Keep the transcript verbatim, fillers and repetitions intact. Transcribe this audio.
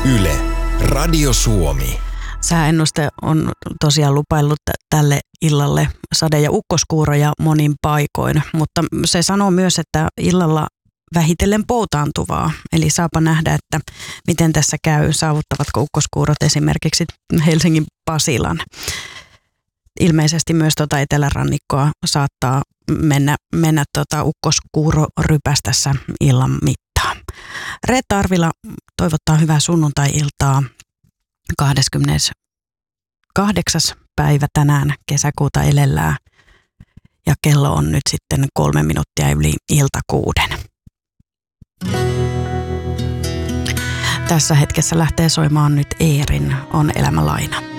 Yle, Radio Suomi. Sääennuste on tosiaan lupaillut tälle illalle sade- ja ukkoskuuroja monin paikoin, mutta se sanoo myös, että illalla vähitellen poutaantuvaa. Eli saapa nähdä, että miten tässä käy, saavuttavatko ukkoskuurot esimerkiksi Helsingin Pasilan. Ilmeisesti myös tuota etelärannikkoa saattaa mennä, mennä tuota ukkoskuurorypäs tässä illan mittaan. Reetta Arvila toivottaa hyvää sunnuntai-iltaa. kahdeskymmeneskahdeksas päivä tänään kesäkuuta elellään ja kello on nyt sitten kolme minuuttia yli ilta kuuden. Tässä hetkessä lähtee soimaan nyt Eerin On elämä laina.